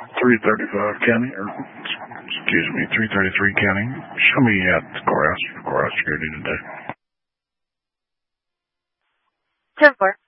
335 county, or excuse me, 333 county. Show me at the courthouse security today. 10-4.